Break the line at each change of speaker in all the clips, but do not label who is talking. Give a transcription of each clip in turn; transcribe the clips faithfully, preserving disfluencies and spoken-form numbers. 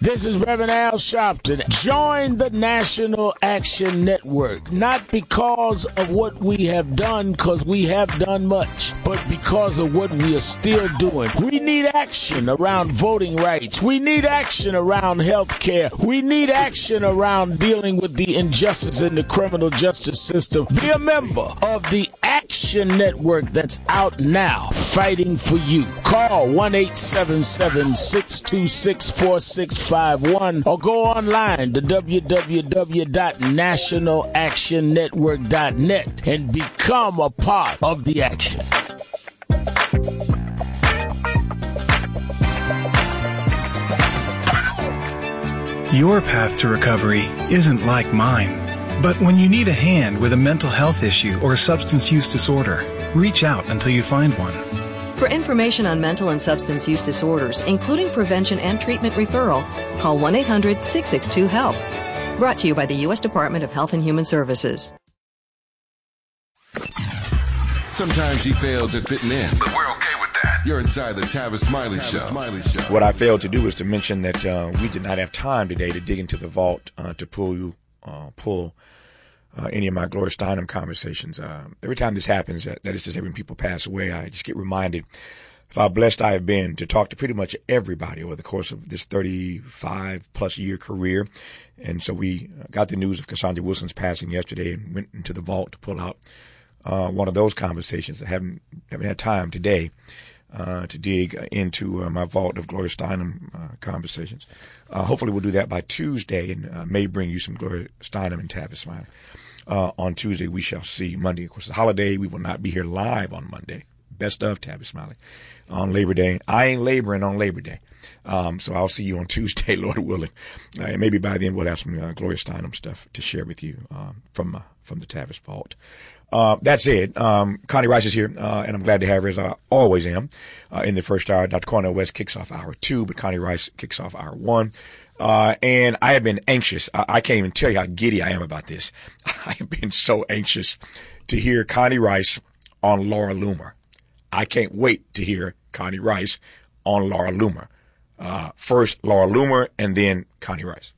This is Reverend Al Sharpton. Join the National Action Network, not because of what we have done, because we have done much, but because of what we are still doing. We need action around voting rights. We need action around health care. We need action around dealing with the injustice in the criminal justice system. Be a member of the Action Network that's out now, fighting for you. Call one eight seven seven, six two six, four six five one or go online to w w w dot national action network dot net and become a part of the action.
Your path to recovery isn't like mine. But when you need a hand with a mental health issue or substance use disorder, reach out until you find one.
For information on mental and substance use disorders, including prevention and treatment referral, call one eight hundred, six six two, HELP. Brought to you by the U S Department of Health and Human Services.
Sometimes you fail to fit in, but we're okay with that. You're inside the Tavis Smiley Show.
What I failed to do is to mention that uh, we did not have time today to dig into the vault uh, to pull you, uh, pull uh, any of my Gloria Steinem conversations. Uh, every time this happens, that, that is to say when people pass away, I just get reminded of how blessed I have been to talk to pretty much everybody over the course of this thirty-five plus year career. And so we got the news of Cassandra Wilson's passing yesterday and went into the vault to pull out Uh, one of those conversations. I haven't haven't had time today uh, to dig into uh, my vault of Gloria Steinem uh, conversations. Uh, hopefully we'll do that by Tuesday and uh, may bring you some Gloria Steinem and Tavis Smiley. Uh, on Tuesday, we shall see. Monday, of course, the holiday. We will not be here live on Monday. Best of Tavis Smiley on Labor Day. I ain't laboring on Labor Day. Um, so I'll see you on Tuesday, Lord willing. Uh, and maybe by then we'll have some uh, Gloria Steinem stuff to share with you um, from uh, from the Tavis vault. Uh, that said, um, Connie Rice is here, uh, and I'm glad to have her, as I always am, uh, in the first hour. Doctor Cornel West kicks off hour two, but Connie Rice kicks off hour one. Uh, and I have been anxious. I, I can't even tell you how giddy I am about this. I have been so anxious to hear Connie Rice on Laura Loomer. I can't wait to hear Connie Rice on Laura Loomer. Uh, first Laura Loomer and then Connie Rice.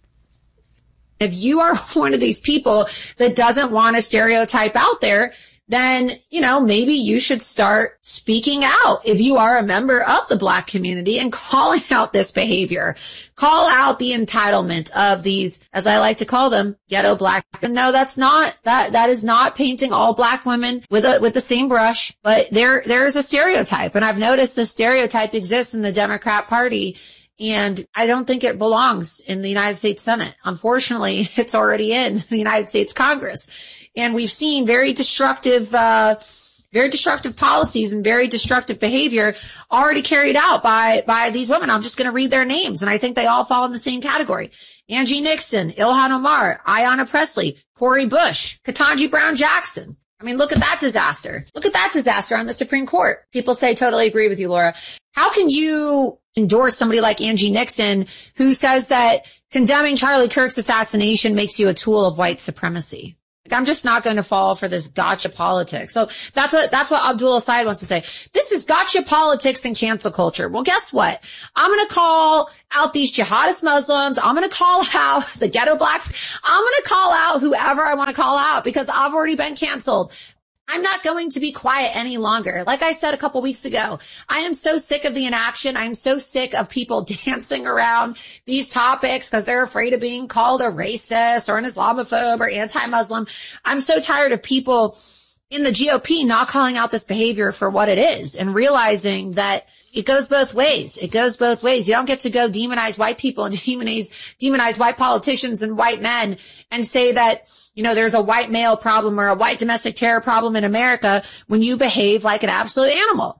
If you are one of these people that doesn't want a stereotype out there, then, you know, maybe you should start speaking out if you are a member of the Black community and calling out this behavior. Call out the entitlement of these, as I like to call them, ghetto Black. And no, that's not, that, that is not painting all Black women with a, with the same brush, but there, there is a stereotype. And I've noticed the stereotype exists in the Democrat Party. And I don't think it belongs in the United States Senate. Unfortunately, it's already in the United States Congress. And we've seen very destructive, uh, very destructive policies and very destructive behavior already carried out by, by these women. I'm just going to read their names. And I think they all fall in the same category. Angie Nixon, Ilhan Omar, Ayanna Pressley, Cori Bush, Ketanji Brown Jackson. I mean, look at that disaster. Look at that disaster on the Supreme Court. People say, totally agree with you, Laura. How can you endorse somebody like Angie Nixon who says that condemning Charlie Kirk's assassination makes you a tool of white supremacy? Like, I'm just not going to fall for this gotcha politics. So that's what, that's what Abdul Asad wants to say. This is gotcha politics and cancel culture. Well, guess what? I'm going to call out these jihadist Muslims. I'm going to call out the ghetto Black. I'm going to call out whoever I want to call out because I've already been canceled. I'm not going to be quiet any longer. Like I said a couple weeks ago, I am so sick of the inaction. I'm so sick of people dancing around these topics because they're afraid of being called a racist or an Islamophobe or anti-Muslim. I'm so tired of people in the G O P not calling out this behavior for what it is and realizing that it goes both ways. It goes both ways. You don't get to go demonize white people and demonize, demonize white politicians and white men and say that, you know, there's a white male problem or a white domestic terror problem in America when you behave like an absolute animal.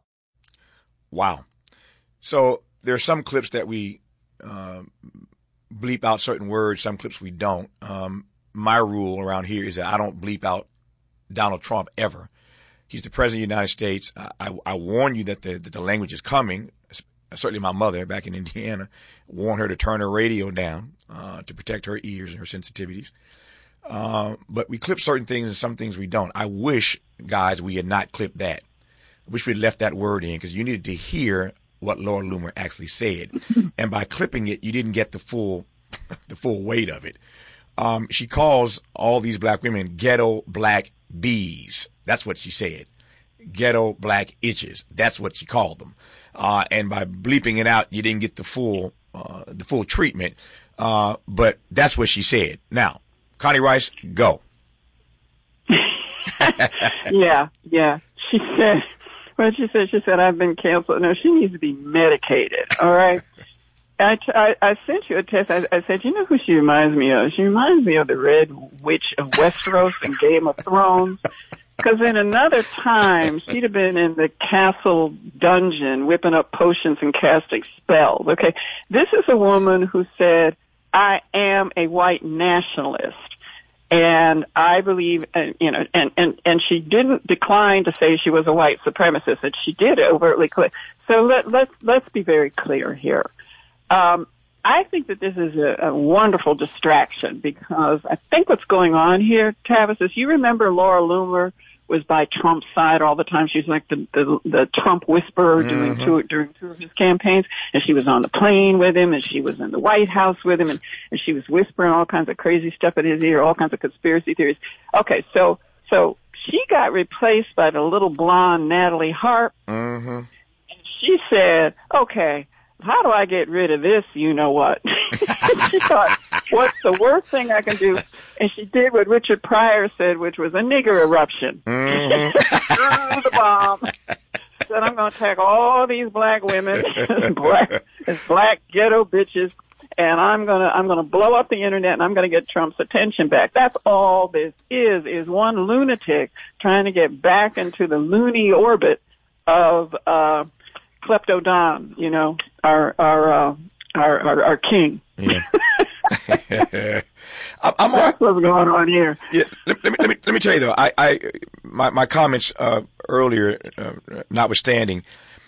Wow. So there are some clips that we uh, bleep out certain words, some clips we don't. Um, my rule around here is that I don't bleep out Donald Trump ever. He's the president of the United States. I, I, I warn you that the, that the language is coming. Certainly my mother back in Indiana warned her to turn her radio down uh, to protect her ears and her sensitivities. Uh, but we clip certain things and some things we don't. I wish, guys, we had not clipped that. I wish we had left that word in because you needed to hear what Laura Loomer actually said. And by clipping it, you didn't get the full, the full weight of it. Um, she calls all these black women ghetto black bees. That's what she said. Ghetto black itches. That's what she called them. Uh, and by bleeping it out, you didn't get the full, uh, the full treatment. Uh, but that's what she said. Now, Connie Rice, go.
yeah, yeah. She said, well, she said, she said, I've been canceled. No, she needs to be medicated. All right. I, I, I sent you a text. I, I said, you know who she reminds me of? She reminds me of the Red Witch of Westeros and Game of Thrones. Because in another time, she'd have been in the castle dungeon whipping up potions and casting spells. Okay. This is a woman who said, I am a white nationalist. And I believe, uh, you know, and, and, and she didn't decline to say she was a white supremacist, and she did overtly clear. So let, let's, let's be very clear here. Um, I think that this is a, a wonderful distraction, because I think what's going on here, Tavis, is you remember Laura Loomer was by Trump's side all the time. She's like the the, the Trump whisperer mm-hmm. during two during two of his campaigns, and she was on the plane with him, and she was in the White House with him, and, and she was whispering all kinds of crazy stuff in his ear, all kinds of conspiracy theories. Okay, so so she got replaced by the little blonde Natalie Harp,
mm-hmm.
and she said, "Okay, how do I get rid of this? You know what?" She thought, what's the worst thing I can do? And she did what Richard Pryor said, which was a nigger eruption.
Mm-hmm.
Threw the bomb. Said, I'm going to attack all these black women as black, as black ghetto bitches, and I'm going to, I'm going to blow up the internet, and I'm going to get Trump's attention back. That's all this is, is one lunatic trying to get back into the loony orbit of, uh, Klepto Don, you know, our, our, uh, our, our, our king.
Yeah. I'm
That's what's going on here.
Yeah, let, let me let me let me tell you though. I, I my my comments uh, earlier, uh, notwithstanding,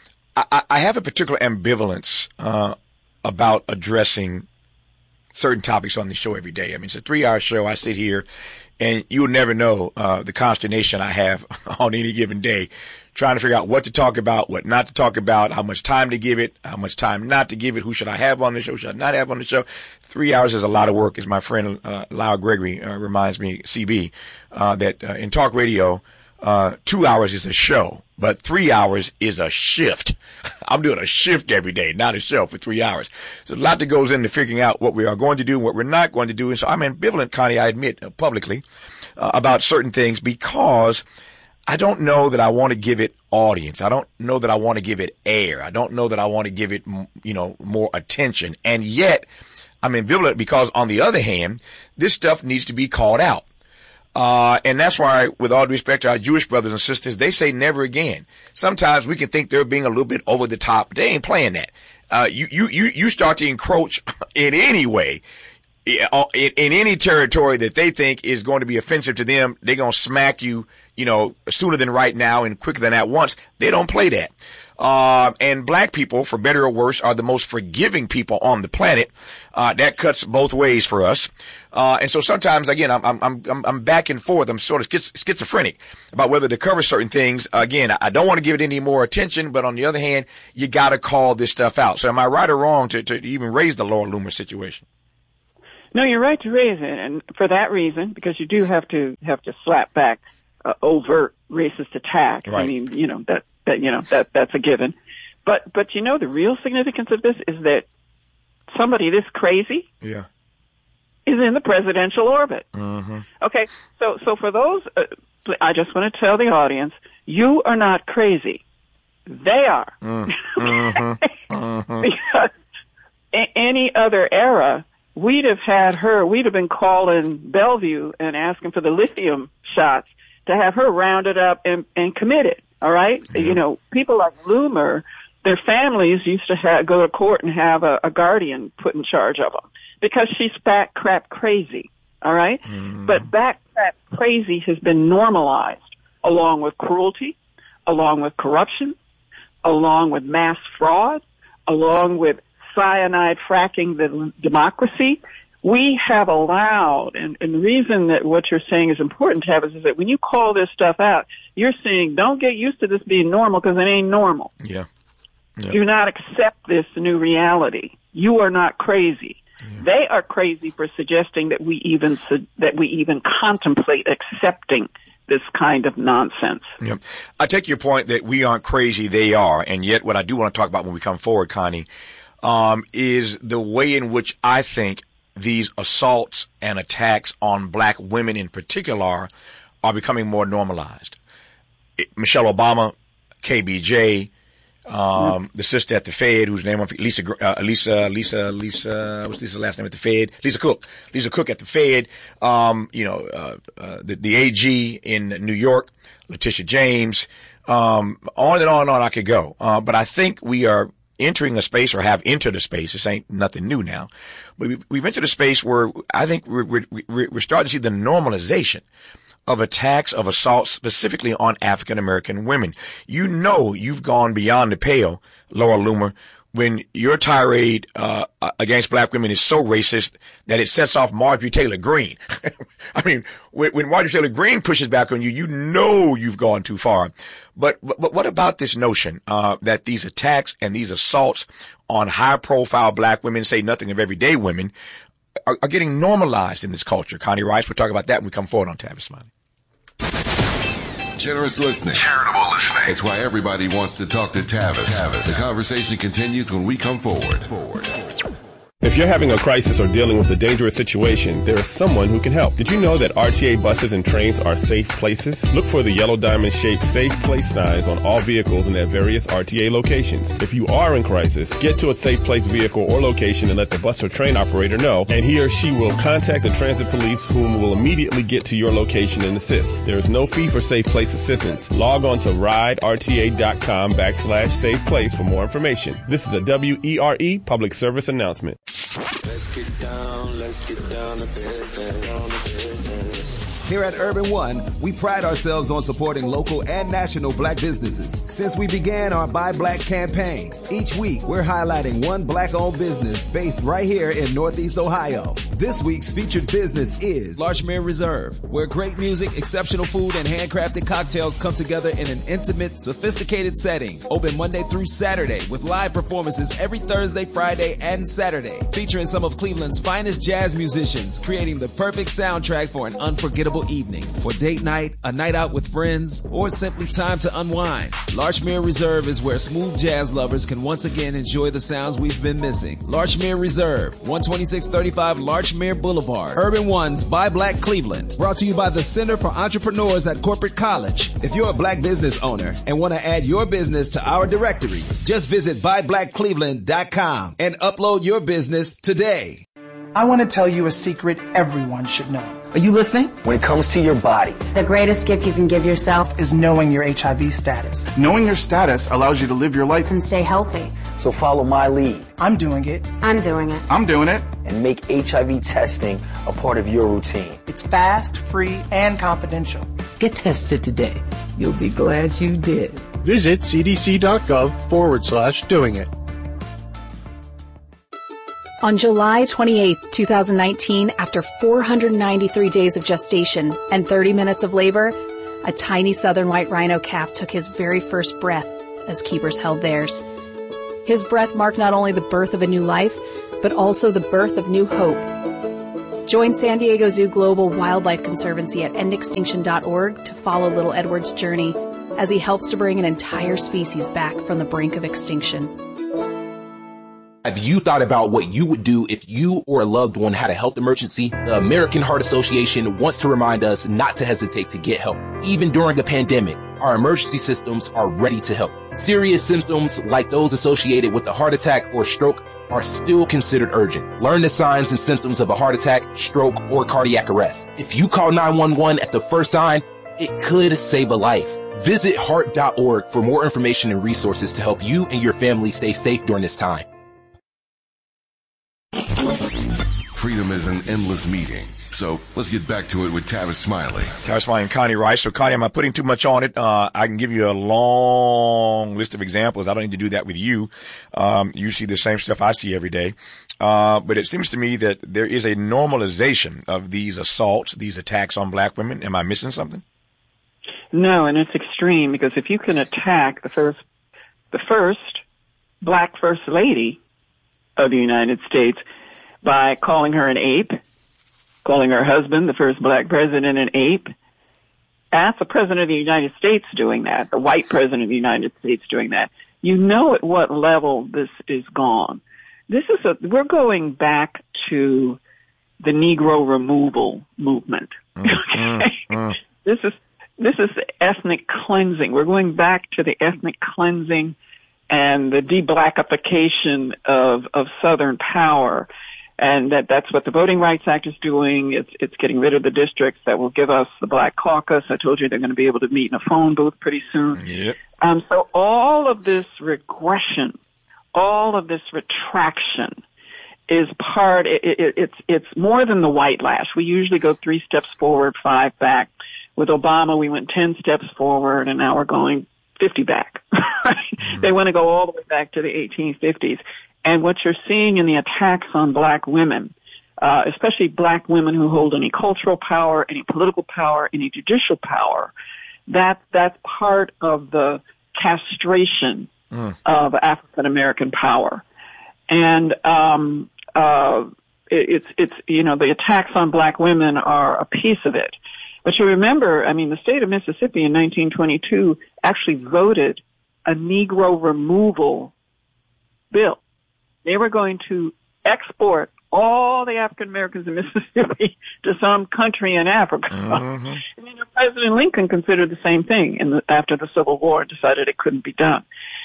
I, I have a particular ambivalence uh, about addressing certain topics on the show every day. I mean, it's a three-hour show. I sit here, and you'll never know uh, the consternation I have on any given day, trying to figure out what to talk about, what not to talk about, how much time to give it, how much time not to give it, who should I have on the show, should I not have on the show. Three hours is a lot of work, as my friend uh, Lyle Gregory uh, reminds me, C B, uh, that uh, in talk radio, uh, two hours is a show, but three hours is a shift. I'm doing a shift every day, not a show for three hours. So a lot that goes into figuring out what we are going to do and what we're not going to do. And so I'm ambivalent, Connie, I admit uh, publicly, uh, about certain things, because I don't know that I want to give it audience. I don't know that I want to give it air. I don't know that I want to give it, you know, more attention. And yet I'm ambivalent because, on the other hand, this stuff needs to be called out. Uh, and that's why, with all due respect to our Jewish brothers and sisters, they say never again. Sometimes we can think they're being a little bit over the top. They ain't playing that. Uh, you, you, you, you start to encroach in any way, in, in any territory that they think is going to be offensive to them. They're going to smack you, you know, sooner than right now and quicker than at once. They don't play that. Uh, and black people, for better or worse, are the most forgiving people on the planet. Uh, that cuts both ways for us. Uh, and so sometimes, again, I'm, I'm, I'm, I'm back and forth. I'm sort of schizophrenic about whether to cover certain things. Again, I don't want to give it any more attention, but on the other hand, you got to call this stuff out. So am I right or wrong to, to even raise the Laura Loomer situation?
No, you're right to raise it. And for that reason, because you do have to, have to slap back uh, overt racist attacks.
Right.
I mean, you know, that, that, you know, that, that's a given. But, but you know, the real significance of this is that somebody this crazy
yeah.
is in the presidential orbit.
Mm-hmm.
Okay. So, so for those, uh, I just want to tell the audience, you are not crazy. They are.
Mm. Mm-hmm. Mm-hmm.
Because a- any other era, we'd have had her, we'd have been calling Bellevue and asking for the lithium shots to have her rounded up and, and committed. All right. Yeah. You know, people like Loomer, their families used to have, go to court and have a, a guardian put in charge of them because she's back crap crazy. All right.
Mm.
But back crap crazy has been normalized along with cruelty, along with corruption, along with mass fraud, along with cyanide fracking the democracy. We have allowed, and, and the reason that what you're saying is important to have is, is that when you call this stuff out, you're saying don't get used to this being normal because it ain't normal.
Yeah.
Yep. Do not accept this new reality. You are not crazy. Yeah. They are crazy for suggesting that we even that we even contemplate accepting this kind of nonsense.
Yep. I take your point that we aren't crazy, they are. And yet what I do want to talk about when we come forward, Connie, um, is the way in which I think these assaults and attacks on black women in particular are becoming more normalized. It, Michelle Obama, K B J, Um, the sister at the Fed, whose name, Lisa, uh, Lisa, Lisa, Lisa, what's Lisa's last name at the Fed? Lisa Cook. Lisa Cook at the Fed. Um, you know, uh, uh, the, the A G in New York, Letitia James, um, on and on and on I could go. Uh, but I think we are entering a space, or have entered a space. This ain't nothing new now, but we've, we've entered a space where I think we're, we're, we're starting to see the normalization of attacks, of assaults, specifically on African American women. You know you've gone beyond the pale, Laura Loomer, when your tirade uh, against black women is so racist that it sets off Marjorie Taylor Greene. I mean, when, when Marjorie Taylor Greene pushes back on you, you know you've gone too far. But but, but what about this notion uh, that these attacks and these assaults on high-profile black women, say nothing of everyday women, are, are getting normalized in this culture? Connie Rice, we'll talk about that when we come forward on Tavis Smiley.
Generous listening. Charitable listening. It's why everybody wants to talk to Tavis. Tavis. The conversation continues when we come forward. Forward.
If you're having a crisis or dealing with a dangerous situation, there is someone who can help. Did you know that R T A buses and trains are safe places? Look for the yellow diamond-shaped safe place signs on all vehicles in their various R T A locations. If you are in crisis, get to a safe place vehicle or location and let the bus or train operator know, and he or she will contact the transit police, whom will immediately get to your location and assist. There is no fee for safe place assistance. Log on to riderta.com backslash safe place for more information. This is a W E R E public service announcement.
Let's get down, let's get down to business, down to business.
Here at Urban One, we pride ourselves on supporting local and national black businesses. Since we began our Buy Black campaign, each week we're highlighting one black-owned business based right here in Northeast Ohio. This week's featured business is
Larchmere Reserve, where great music, exceptional food, and handcrafted cocktails come together in an intimate, sophisticated setting. Open Monday through Saturday with live performances every Thursday, Friday, and Saturday, featuring some of Cleveland's finest jazz musicians, creating the perfect soundtrack for an unforgettable evening. For date night, a night out with friends, or simply time to unwind, Larchmere Reserve is where smooth jazz lovers can once again enjoy the sounds we've been missing. Larchmere Reserve, one twenty-six thirty-five Larchmere Boulevard, Urban One's Buy Black Cleveland. Brought to you by the Center for Entrepreneurs at Corporate College.
If you're a black business owner and want to add your business to our directory, just visit buy black cleveland dot com and upload your business today.
I want to tell you a secret everyone should know.
Are you listening?
When it comes to your body,
the greatest gift you can give yourself
is knowing your H I V status.
Knowing your status allows you to live your life
and stay healthy.
So follow my lead.
I'm doing it.
I'm doing it.
I'm doing it.
And make H I V testing a part of your routine.
It's fast, free, and confidential.
Get tested today. You'll be glad you did.
Visit cdc.gov forward slash doing it.
On July twenty-eighth, twenty nineteen, after four hundred ninety-three days of gestation and thirty minutes of labor, a tiny southern white rhino calf took his very first breath as keepers held theirs. His breath marked not only the birth of a new life, but also the birth of new hope. Join San Diego Zoo Global Wildlife Conservancy at end extinction dot org to follow little Edward's journey as he helps to bring an entire species back from the brink of extinction.
Have you thought about what you would do if you or a loved one had a health emergency? The American Heart Association wants to remind us not to hesitate to get help. Even during a pandemic, our emergency systems are ready to help. Serious symptoms like those associated with a heart attack or stroke are still considered urgent. Learn the signs and symptoms of a heart attack, stroke, or cardiac arrest. If you call nine one one at the first sign, it could save a life. Visit heart dot org for more information and resources to help you and your family stay safe during this time.
Freedom is an endless meeting. So let's get back to it with Tavis Smiley.
Tavis Smiley and Connie Rice. So, Connie, am I putting too much on it? Uh, I can give you a long list of examples. I don't need to do that with you. Um, you see the same stuff I see every day. Uh, but it seems to me that there is a normalization of these assaults, these attacks on black women. Am I missing something?
No, and it's extreme because if you can attack the first, the first black first lady of the United States by calling her an ape, calling her husband, the first black president, an ape. That's the president of the United States doing that, the white president of the United States doing that. You know at what level this is gone. This is a, we're going back to the Negro removal movement. Okay? Mm, mm. This is, this is the ethnic cleansing. We're going back to the ethnic cleansing and the de-blackification of, of Southern power. And that, that's what the Voting Rights Act is doing. It's, it's getting rid of the districts that will give us the Black Caucus. I told you they're going to be able to meet in a phone booth pretty soon.
Yep.
Um, so all of this regression, all of this retraction is part, it, it, it's, it's more than the white lash. We usually go three steps forward, five back. With Obama, we went ten steps forward, and now we're going fifty back. Mm-hmm. They want to go all the way back to the eighteen fifties. And what you're seeing in the attacks on black women, uh, especially black women who hold any cultural power, any political power, any judicial power, that, that's part of the castration mm. of African American power. And, um, uh, it, it's, it's, you know, the attacks on black women are a piece of it. But you remember, I mean, the state of Mississippi in nineteen twenty-two actually voted a Negro removal bill. They were going to export all the African Americans in Mississippi to some country in Africa. Mm-hmm. And, you know, President Lincoln considered the same thing in the, after the Civil War, decided it couldn't be done.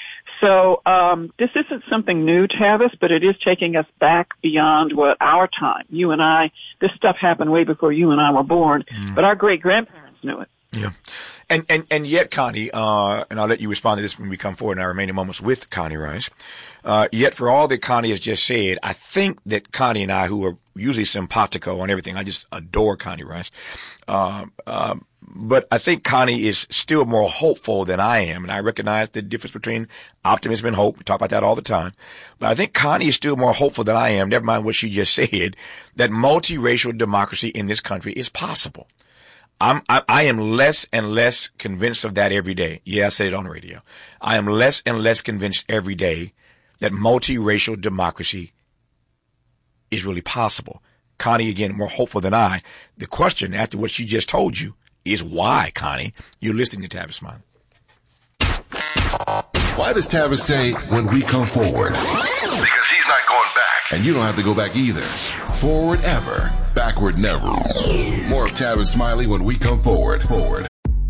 So um, this isn't something new, Tavis, but it is taking us back beyond what our time. You and I, this stuff happened way before you and I were born, mm. but our great-grandparents knew it.
Yeah. And, and, and yet, Connie, uh, and I'll let you respond to this when we come forward in our remaining moments with Connie Rice. Uh, yet for all that Connie has just said, I think that Connie and I, who are usually simpatico on everything, I just adore Connie Rice. Um, uh, but I think Connie is still more hopeful than I am. And I recognize the difference between optimism and hope. We talk about that all the time. But I think Connie is still more hopeful than I am. Never mind what she just said, that multiracial democracy in this country is possible. I'm, I, I am less and less convinced of that every day. Yeah, I said it on the radio. I am less and less convinced every day that multiracial democracy is really possible. Connie, again, more hopeful than I. The question after what she just told you is why, Connie? You're listening to Tavis Smiley.
Why does Tavis say when we come forward? Because he's not going back. And you don't have to go back either. Forward ever. Backward never. More of Tavis Smiley when we come forward. Forward.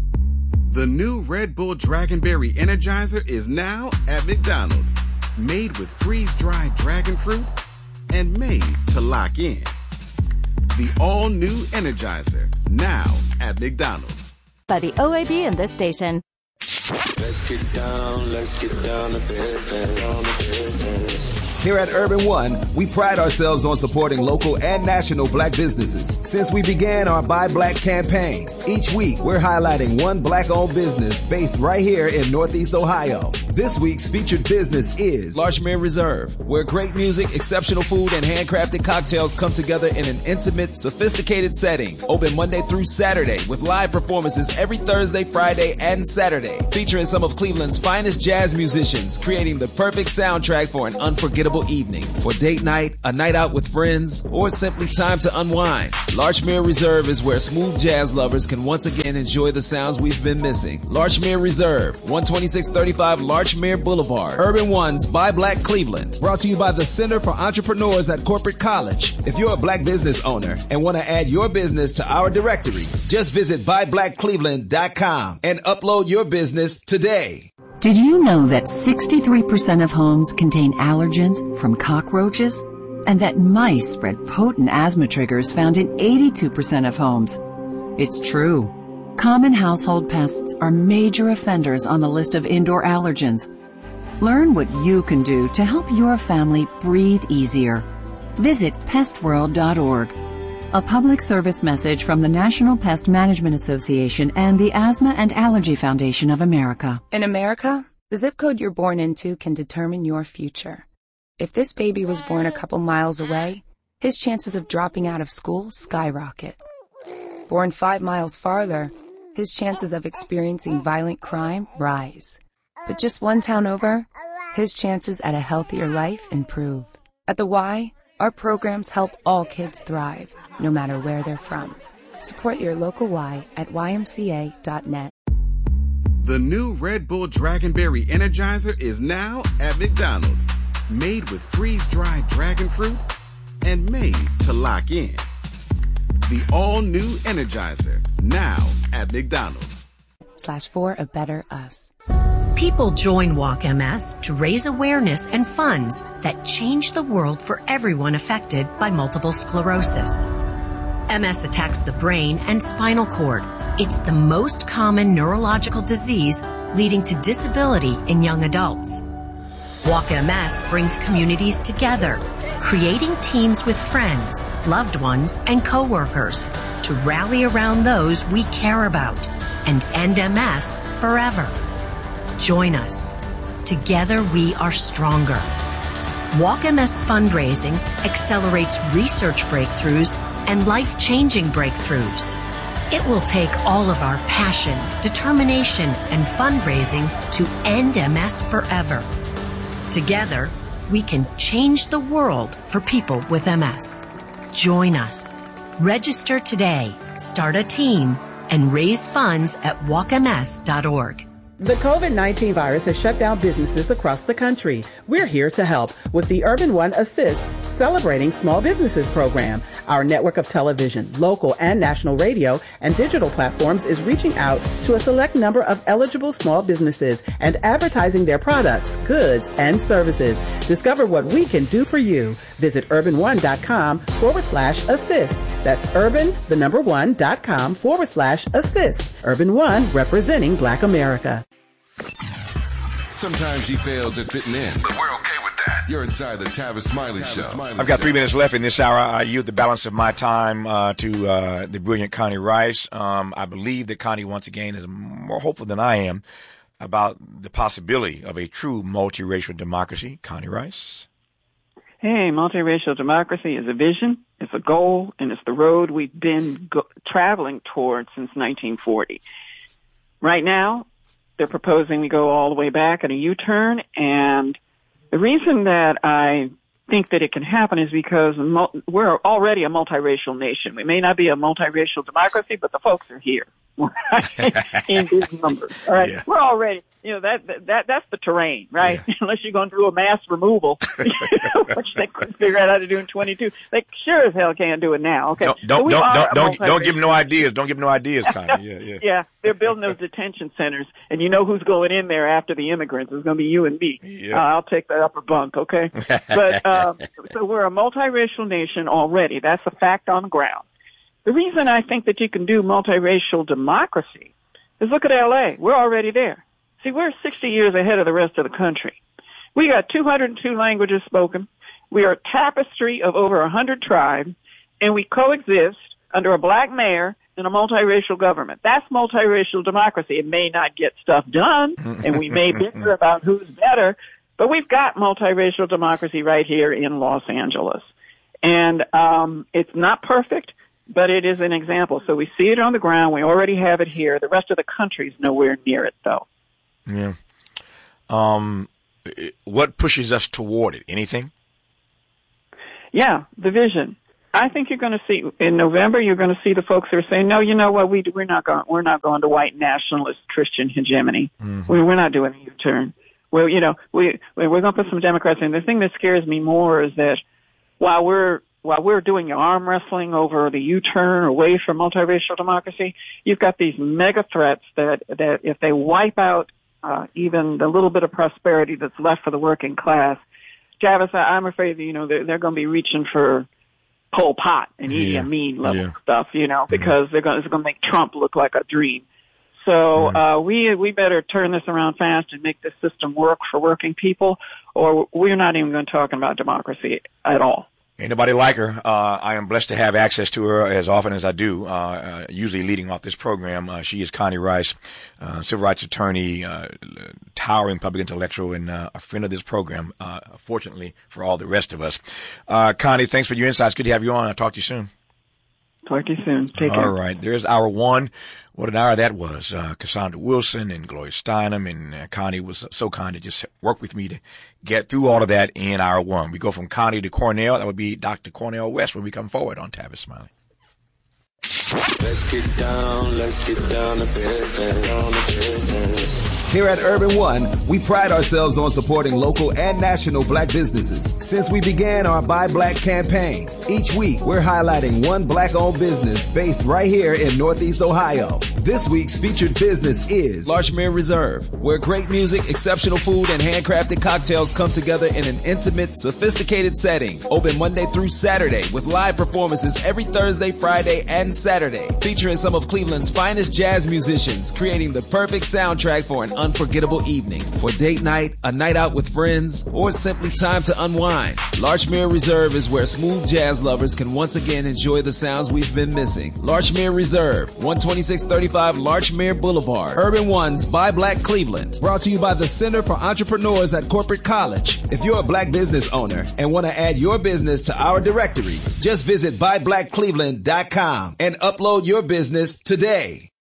The new Red Bull Dragonberry Energizer is now at McDonald's. Made with freeze-dried dragon fruit and made to lock in. The all-new Energizer, now at McDonald's.
By the O A B in this station.
Let's get down, let's get down to business, down to business.
Here at Urban One, we pride ourselves on supporting local and national black businesses. Since we began our Buy Black campaign, each week we're highlighting one black-owned business based right here in Northeast Ohio. This week's featured business is
Larchmere Reserve, where great music, exceptional food, and handcrafted cocktails come together in an intimate, sophisticated setting. Open Monday through Saturday with live performances every Thursday, Friday, and Saturday, featuring some of Cleveland's finest jazz musicians, creating the perfect soundtrack for an unforgettable evening. For date night, a night out with friends, or simply time to unwind, Larchmere Reserve is where smooth jazz lovers can once again enjoy the sounds we've been missing. Larchmere Reserve, one twenty-six thirty-five Larchmere Boulevard, Urban One's Buy Black Cleveland.
Brought to you by the Center for Entrepreneurs at Corporate College. If you're a black business owner and want to add your business to our directory, just visit buy black cleveland dot com and upload your business today.
Did you know that sixty-three percent of homes contain allergens from cockroaches? And that mice spread potent asthma triggers found in eighty-two percent of homes? It's true. Common household pests are major offenders on the list of indoor allergens. Learn what you can do to help your family breathe easier. Visit pest world dot org. A public service message from the National Pest Management Association and the Asthma and Allergy Foundation of America.
In America, the zip code you're born into can determine your future. If this baby was born a couple miles away, his chances of dropping out of school skyrocket. Born five miles farther, his chances of experiencing violent crime rise. But just one town over, his chances at a healthier life improve. At the Y, our programs help all kids thrive, no matter where they're from. Support your local Y at Y M C A dot net.
The new Red Bull Dragonberry Energizer is now at McDonald's. Made with freeze-dried dragon fruit and made to lock in. The all-new Energizer, now at McDonald's.
Slash for a better us.
People join Walk M S to raise awareness and funds that change the world for everyone affected by multiple sclerosis. M S attacks the brain and spinal cord. It's the most common neurological disease leading to disability in young adults. Walk M S brings communities together, creating teams with friends, loved ones, and coworkers to rally around those we care about and end M S forever. Join us. Together we are stronger. Walk M S fundraising accelerates research breakthroughs and life-changing breakthroughs. It will take all of our passion, determination, and fundraising to end M S forever. Together, we can change the world for people with M S. Join us. Register today, start a team, and raise funds at walk M S dot org.
The COVID nineteen virus has shut down businesses across the country. We're here to help with the Urban One Assist Celebrating Small Businesses program. Our network of television, local and national radio, and digital platforms is reaching out to a select number of eligible small businesses and advertising their products, goods, and services. Discover what we can do for you. Visit urban one dot com forward slash assist. That's urban, the number one, dot com forward slash assist. Urban One, representing Black America.
Sometimes he fails at fitting in, but we're okay with that. You're inside the Tavis Smiley Show.
I've got three minutes left in this hour. I yield the balance of my time uh, to uh, the brilliant Connie Rice. Um, I believe that Connie, once again, is more hopeful than I am about the possibility of a true multiracial democracy. Connie Rice.
Hey, multiracial democracy is a vision, it's a goal, and it's the road we've been go- traveling towards since nineteen forty. Right now, they're proposing we go all the way back at a U-turn, and the reason that I think that it can happen is because mul- we're already a multiracial nation. We may not be a multiracial democracy, but the folks are here in big numbers. All right, yeah. We're already, you know, that that that's the terrain, right? Yeah. Unless you're going to do a mass removal, which they couldn't figure out how to do in twenty-two. They sure as hell can't do it now. Okay,
don't don't don't don't, don't, don't give them no ideas. Don't give them no ideas, Connie. Yeah, yeah.
Yeah, they're building those detention centers, and you know who's going in there after the immigrants? It's going to be you and me. Yeah. Uh, I'll take that upper bunk. Okay, but um, so we're a multiracial nation already. That's a fact on the ground. The reason I think that you can do multiracial democracy is look at L A. We're already there. See, we're sixty years ahead of the rest of the country. We got two hundred two languages spoken. We are a tapestry of over one hundred tribes, and we coexist under a black mayor in a multiracial government. That's multiracial democracy. It may not get stuff done, and we may bicker about who's better, but we've got multiracial democracy right here in Los Angeles. And um, it's not perfect, but it is an example. So we see it on the ground. We already have it here. The rest of the country's nowhere near it, though.
Yeah. Um, what pushes us toward it? Anything?
Yeah, the vision. I think you're going to see in November. You're going to see the folks who are saying, "No, you know what? We we're not going. We're not going to white nationalist Christian hegemony. Mm-hmm. We, we're not doing a U-turn. Well, you know, we we're going to put some Democrats in." The thing that scares me more is that while we're while we're doing arm wrestling over the U-turn away from multiracial democracy, you've got these mega threats that that if they wipe out uh, even the little bit of prosperity that's left for the working class, Javis, I'm afraid that, you know, they're, they're going to be reaching for Pol Pot and Idi Amin level yeah. stuff, you know, because mm-hmm. they're going, it's going to make Trump look like a dream. So, mm-hmm. uh, we, we better turn this around fast and make this system work for working people, or we're not even going to talk about democracy at all.
Ain't nobody like her. Uh, I am blessed to have access to her as often as I do, uh, uh usually leading off this program. Uh, she is Connie Rice, uh, civil rights attorney, uh, towering public intellectual, and uh, a friend of this program, uh, fortunately for all the rest of us. Uh, Connie, thanks for your insights. Good to have you on. I'll talk to you soon.
Talk to you soon. Take
All
care.
All right. There's hour one. What an hour that was. Uh, Cassandra Wilson and Gloria Steinem and uh, Connie was so kind to just work with me to get through all of that in hour one. We go from Connie to Cornell. That would be Doctor Cornell West when we come forward on Tavis Smiley.
Let's get down, let's get down to business, down to business.
Here at Urban One, we pride ourselves on supporting local and national black businesses. Since we began our Buy Black campaign, each week we're highlighting one black-owned business based right here in Northeast Ohio. This week's featured business is
Larchmere Reserve, where great music, exceptional food, and handcrafted cocktails come together in an intimate, sophisticated setting. Open Monday through Saturday with live performances every Thursday, Friday, and Saturday, featuring some of Cleveland's finest jazz musicians, creating the perfect soundtrack for an unforgettable evening. For date night, a night out with friends, or simply time to unwind, Larchmere Reserve is where smooth jazz lovers can once again enjoy the sounds we've been missing. Larchmere Reserve, one twenty-six thirty-five Larchmere Boulevard, Urban One's Buy Black Cleveland. Brought to you by the Center for Entrepreneurs at Corporate College.
If you're a black business owner and want to add your business to our directory, just visit buy black cleveland dot com and upload your business today.